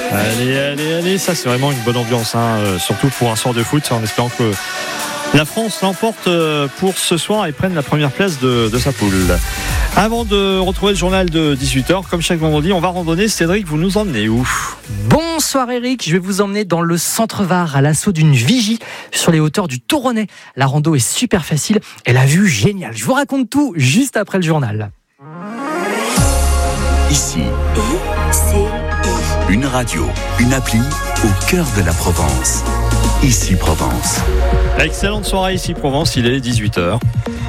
Allez, ça c'est vraiment une bonne ambiance, surtout pour un soir de foot, en espérant que la France l'emporte pour ce soir et prenne la première place de sa poule. Avant de retrouver le journal de 18h, comme chaque vendredi, on va randonner. Cédric, vous nous emmenez où ? Bonsoir Eric, je vais vous emmener dans le centre Var à l'assaut d'une vigie sur les hauteurs du Toronnais. La rando est super facile et la vue géniale. Je vous raconte tout juste après le journal. Ici, une radio, une appli au cœur de la Provence. Ici Provence. Excellente soirée ici Provence, il est 18h.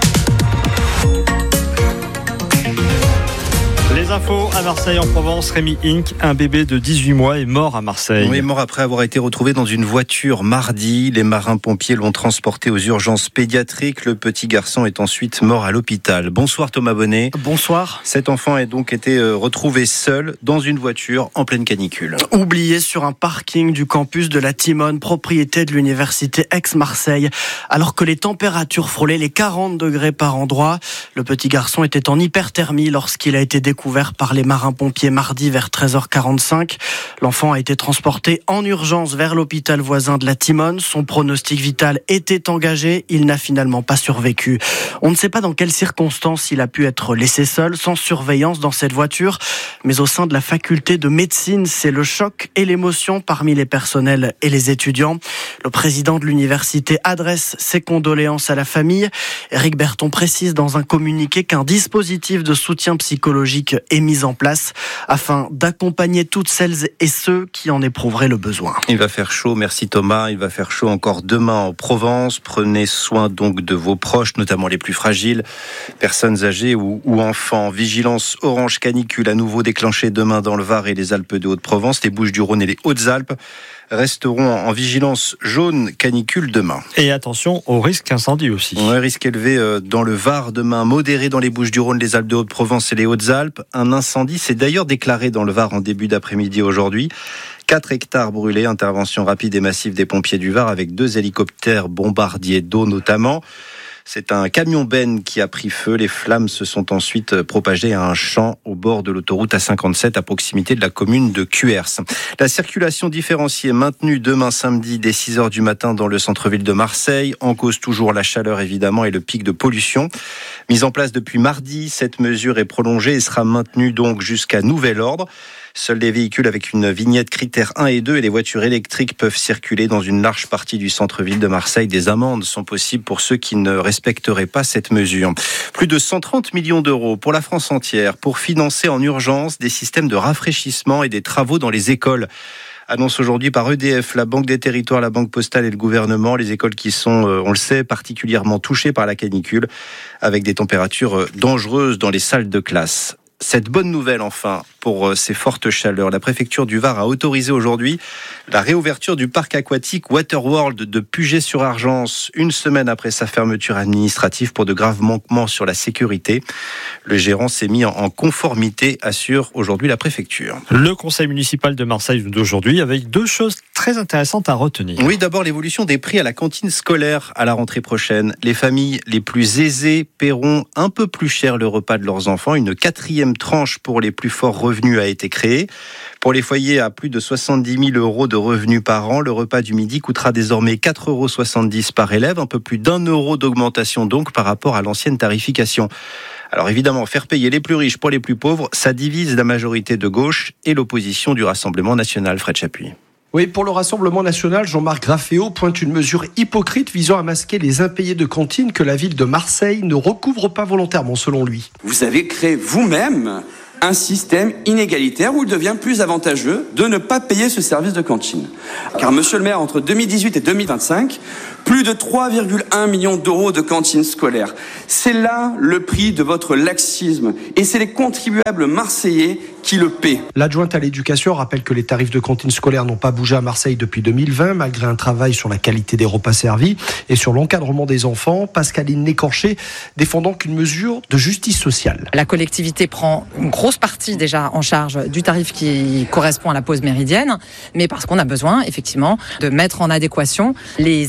Les infos à Marseille en Provence. Rémi Inc, un bébé de 18 mois est mort à Marseille. Oui, mort après avoir été retrouvé dans une voiture mardi. Les marins-pompiers l'ont transporté aux urgences pédiatriques. Le petit garçon est ensuite mort à l'hôpital. Bonsoir Thomas Bonnet. Bonsoir. Cet enfant a donc été retrouvé seul dans une voiture en pleine canicule. Oublié sur un parking du campus de la Timone, propriété de l'université Aix-Marseille. Alors que les températures frôlaient les 40 degrés par endroit, le petit garçon était en hyperthermie lorsqu'il a été découvert par les marins-pompiers mardi vers 13h45. L'enfant a été transporté en urgence vers l'hôpital voisin de la Timone. Son pronostic vital était engagé. Il n'a finalement pas survécu. On ne sait pas dans quelles circonstances il a pu être laissé seul, sans surveillance dans cette voiture. Mais au sein de la faculté de médecine, c'est le choc et l'émotion parmi les personnels et les étudiants. Le président de l'université adresse ses condoléances à la famille. Éric Berton précise dans un communiqué qu'un dispositif de soutien psychologique est mis en place afin d'accompagner toutes celles et ceux qui en éprouveraient le besoin. Il va faire chaud, merci Thomas. Il va faire chaud encore demain en Provence. Prenez soin donc de vos proches, notamment les plus fragiles, personnes âgées ou enfants. Vigilance orange canicule à nouveau déclenchée demain dans le Var et les Alpes de Haute-Provence, les Bouches-du-Rhône et les Hautes-Alpes resteront en vigilance jaune canicule demain. Et attention au risque incendie aussi. Ouais, risque élevé dans le Var demain, modéré dans les Bouches-du-Rhône, les Alpes de Haute-Provence et les Hautes-Alpes. Un incendie s'est d'ailleurs déclaré dans le Var en début d'après-midi aujourd'hui. 4 hectares brûlés, intervention rapide et massive des pompiers du Var avec 2 hélicoptères bombardiers d'eau notamment. C'est un camion benne qui a pris feu. Les flammes se sont ensuite propagées à un champ au bord de l'autoroute A57 à proximité de la commune de Cuers. La circulation différenciée maintenue demain samedi dès 6h du matin dans le centre-ville de Marseille. En cause toujours la chaleur évidemment et le pic de pollution. Mise en place depuis mardi, cette mesure est prolongée et sera maintenue donc jusqu'à nouvel ordre. Seuls les véhicules avec une vignette critère 1 et 2 et les voitures électriques peuvent circuler dans une large partie du centre-ville de Marseille. Des amendes sont possibles pour ceux qui ne respecteraient pas cette mesure. Plus de 130 millions d'euros pour la France entière pour financer en urgence des systèmes de rafraîchissement et des travaux dans les écoles. Annonce aujourd'hui par EDF, la Banque des Territoires, la Banque Postale et le gouvernement. Les écoles qui sont, on le sait, particulièrement touchées par la canicule avec des températures dangereuses dans les salles de classe. Cette bonne nouvelle enfin pour ces fortes chaleurs. La préfecture du Var a autorisé aujourd'hui la réouverture du parc aquatique Waterworld de Puget-sur-Argence, une semaine après sa fermeture administrative pour de graves manquements sur la sécurité. Le gérant s'est mis en conformité, assure aujourd'hui la préfecture. Le conseil municipal de Marseille d'aujourd'hui avec 2 choses très intéressantes à retenir. Oui, d'abord l'évolution des prix à la cantine scolaire à la rentrée prochaine. Les familles les plus aisées paieront un peu plus cher le repas de leurs enfants. Une 4e tranche pour les plus forts revenus a été créée. Pour les foyers à plus de 70 000 euros de revenus par an, le repas du midi coûtera désormais 4,70 € par élève, un peu plus d'€1 d'augmentation donc par rapport à l'ancienne tarification. Alors évidemment, faire payer les plus riches pour les plus pauvres, ça divise la majorité de gauche et l'opposition du Rassemblement national. Fred Chapuis. Oui, pour le Rassemblement national, Jean-Marc Grafféo pointe une mesure hypocrite visant à masquer les impayés de cantine que la ville de Marseille ne recouvre pas volontairement, selon lui. Vous avez créé vous-même un système inégalitaire où il devient plus avantageux de ne pas payer ce service de cantine. Car monsieur le maire, entre 2018 et 2025, plus de 3,1 millions d'euros de cantines scolaires. C'est là le prix de votre laxisme. Et c'est les contribuables marseillais qui le paient. L'adjointe à l'éducation rappelle que les tarifs de cantines scolaires n'ont pas bougé à Marseille depuis 2020, malgré un travail sur la qualité des repas servis et sur l'encadrement des enfants. Pascaline Lécorché défend donc une mesure de justice sociale. La collectivité prend une grosse partie déjà en charge du tarif qui correspond à la pause méridienne, mais parce qu'on a besoin effectivement de mettre en adéquation les améliorations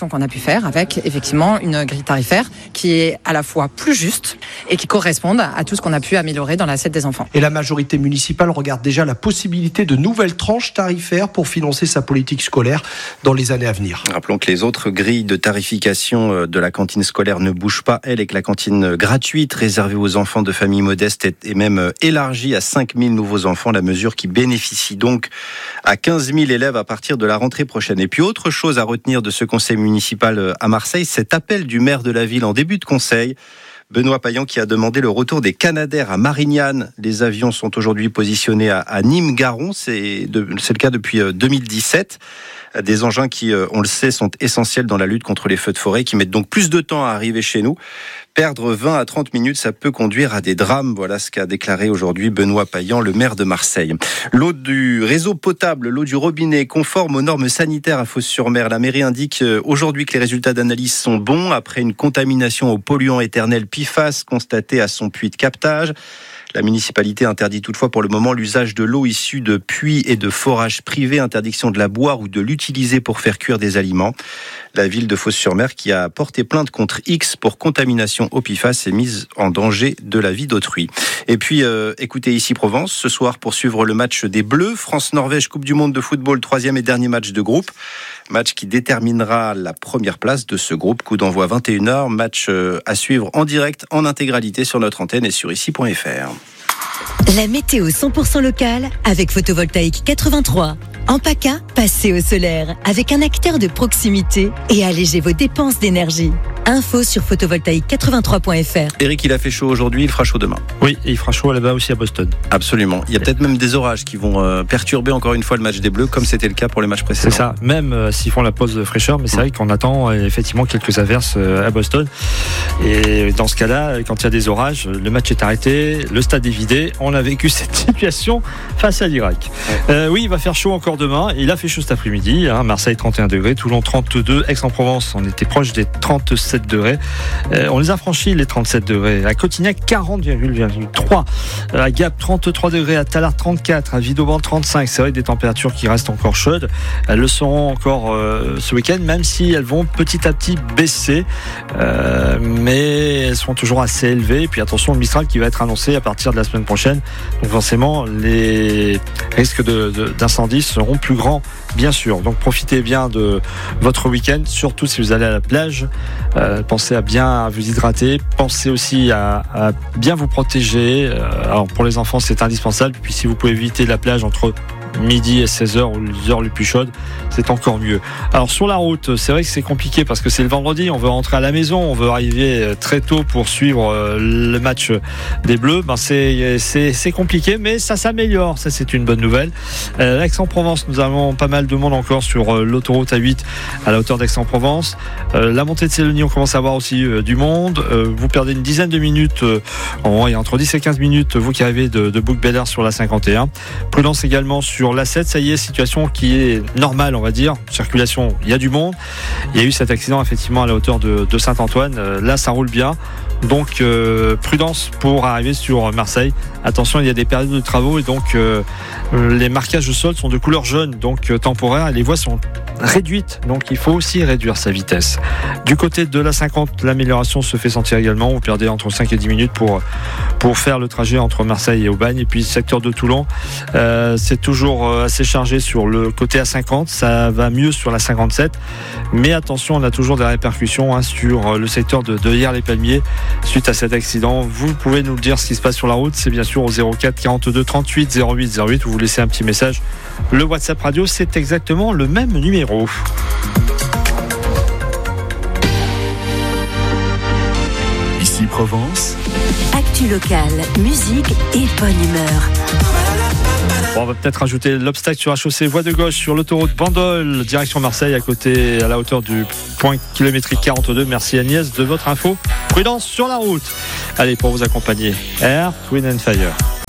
évaluation qu'on a pu faire avec effectivement une grille tarifaire qui est à la fois plus juste et qui corresponde à tout ce qu'on a pu améliorer dans l'assiette des enfants. Et la majorité municipale regarde déjà la possibilité de nouvelles tranches tarifaires pour financer sa politique scolaire dans les années à venir. Rappelons que les autres grilles de tarification de la cantine scolaire ne bougent pas, et que la cantine gratuite réservée aux enfants de familles modestes est même élargie à 5 000 nouveaux enfants, la mesure qui bénéficie donc à 15 000 élèves à partir de la rentrée prochaine. Et puis autre chose à retenir de ce conseil municipal à Marseille, cet appel du maire de la ville en début de conseil, Benoît Payan, qui a demandé le retour des Canadair à Marignane. Les avions sont aujourd'hui positionnés à Nîmes-Garon, c'est le cas depuis 2017. Des engins qui, on le sait, sont essentiels dans la lutte contre les feux de forêt, qui mettent donc plus de temps à arriver chez nous. Perdre 20 à 30 minutes, ça peut conduire à des drames. Voilà ce qu'a déclaré aujourd'hui Benoît Payan, le maire de Marseille. L'eau du réseau potable, l'eau du robinet, conforme aux normes sanitaires à Fos-sur-Mer. La mairie indique aujourd'hui que les résultats d'analyse sont bons après une contamination aux polluants éternels PFAS constatée à son puits de captage. La municipalité interdit toutefois pour le moment l'usage de l'eau issue de puits et de forages privés, interdiction de la boire ou de l'utiliser pour faire cuire des aliments. La ville de Fos-sur-Mer, qui a porté plainte contre X pour contamination au PFAS, est mise en danger de la vie d'autrui. Et puis, écoutez ici Provence, ce soir pour suivre le match des Bleus, France-Norvège, Coupe du Monde de football, 3e et dernier match de groupe. Match qui déterminera la première place de ce groupe. Coup d'envoi 21h, match à suivre en direct, en intégralité sur notre antenne et sur ici.fr. La météo 100% locale avec Photovoltaïque 83. En PACA, passez au solaire avec un acteur de proximité et allégez vos dépenses d'énergie. Info sur photovoltaïque83.fr. Eric, il a fait chaud aujourd'hui, il fera chaud demain. Oui, et il fera chaud là-bas aussi à Boston. Absolument. Il y a peut-être même des orages qui vont perturber encore une fois le match des Bleus, comme c'était le cas pour les matchs précédents. C'est ça, même s'ils font la pause de fraîcheur, mais c'est vrai qu'on attend effectivement quelques averses à Boston. Et dans ce cas-là, quand il y a des orages, le match est arrêté, le stade est vidé. On a vécu cette situation face à l'Irak. Oui, il va faire chaud encore demain. Il a fait chaud cet après-midi. Marseille 31 degrés, Toulon 32, Aix-en-Provence, on était proche des 37 degrés. On les a franchis les 37 degrés. À Cotignac 40,3. À Gap 33 degrés. À Tallard 34. À Villeurbanne 35. C'est vrai des températures qui restent encore chaudes. Elles le seront encore ce week-end, même si elles vont petit à petit baisser. Mais elles seront toujours assez élevées. Et puis attention, le Mistral qui va être annoncé à partir de la semaine prochaine. Donc forcément, les risques d'incendie seront plus grands, bien sûr. Donc profitez bien de votre week-end, surtout si vous allez à la plage. Pensez à bien vous hydrater, pensez aussi à bien vous protéger. Alors pour les enfants c'est indispensable, puis si vous pouvez éviter la plage entre midi et 16h ou les heures les plus chaudes, c'est encore mieux. Alors sur la route, c'est vrai que c'est compliqué parce que c'est le vendredi, on veut rentrer à la maison, on veut arriver très tôt pour suivre le match des Bleus. C'est compliqué, mais ça s'améliore, ça c'est une bonne nouvelle. Aix-en-Provence, nous avons pas mal de monde encore sur l'autoroute A8 à la hauteur d'Aix-en-Provence. La montée de Célonie, on commence à avoir aussi du monde. Vous perdez une dizaine de minutes, entre 10 et 15 minutes, vous qui arrivez de Bouc-Bel-Air sur la 51. Prudence également sur la 7, ça y est, situation qui est normale, on va dire. Circulation, il y a du monde. Il y a eu cet accident effectivement à la hauteur de Saint-Antoine. Là, ça roule bien. Donc, prudence pour arriver sur Marseille. Attention, il y a des périodes de travaux et donc les marquages de sol sont de couleur jaune, donc temporaire, et les voies sont réduites. Donc, il faut aussi réduire sa vitesse. Du côté de la 50, l'amélioration se fait sentir également. Vous perdez entre 5 et 10 minutes pour faire le trajet entre Marseille et Aubagne. Et puis, le secteur de Toulon, c'est toujours assez chargé sur le côté A50. Ça va mieux sur la 57. Mais attention, on a toujours des répercussions sur le secteur de Hyères-les-Palmiers suite à cet accident. Vous pouvez nous le dire ce qui se passe sur la route. C'est bien sûr au 04 42 38 08 08 où vous laissez un petit message. Le WhatsApp radio, c'est exactement le même numéro. Ici Provence. Actu locale, musique et bonne humeur. Bon, on va peut-être rajouter l'obstacle sur la chaussée voie de gauche sur l'autoroute Bandol, direction Marseille, à la hauteur du point kilométrique 42. Merci Agnès de votre info. Prudence sur la route. Allez, pour vous accompagner, Earth, Wind & Fire.